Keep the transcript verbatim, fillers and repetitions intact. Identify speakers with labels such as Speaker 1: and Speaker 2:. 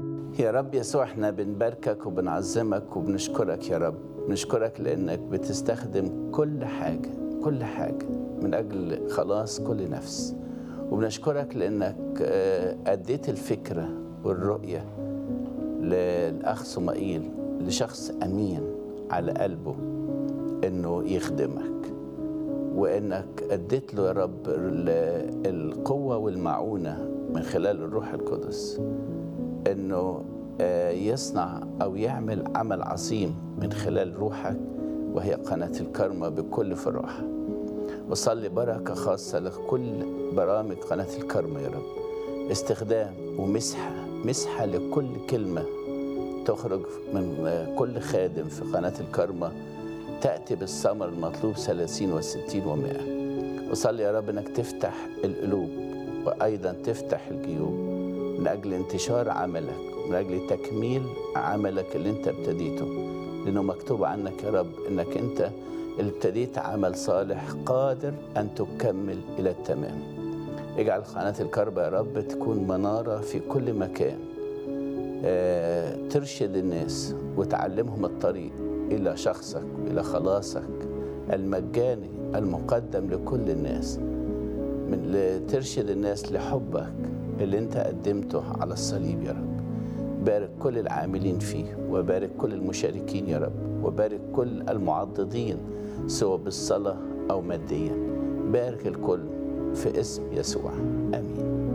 Speaker 1: يا رب يسوع، احنا بنباركك وبنعظمك وبنشكرك يا رب. بنشكرك لأنك بتستخدم كل حاجة كل حاجة من أجل خلاص كل نفس. وبنشكرك لأنك آه، أديت الفكرة والرؤية للأخ صمائيل، لشخص أمين على قلبه إنه يخدمك، وإنك أديت له يا رب ال- القوة والمعونة من خلال الروح القدس إنه آه، يصنع أو يعمل عمل عظيم من خلال روحك، وهي قناة الكرمة بكل فرح. وصلي بركة خاصة لكل برامج قناة الكرمة يا رب، استخدام ومسحة مسحة لكل كلمة تخرج من آه، كل خادم في قناة الكرمة، تأتي بالثمر المطلوب ثلاثين وستين ومائة. وصلي يا رب إنك تفتح القلوب وأيضا تفتح الجيوب من أجل انتشار عملك، من أجل تكميل عملك اللي انت ابتديته، لأنه مكتوب عنك يا رب إنك انت اللي ابتديت عمل صالح قادر أن تكمل إلى التمام. اجعل قناة الكرمة يا رب تكون منارة في كل مكان، آه، ترشد الناس وتعلمهم الطريق إلى شخصك وإلى خلاصك المجاني المقدم لكل الناس، من لترشد الناس لحبك اللي انت قدمته على الصليب يا رب. بارك كل العاملين فيه، وبارك كل المشاركين يا رب، وبارك كل المعضدين سواء بالصلاة أو ماديا. بارك الكل في اسم يسوع، آمين.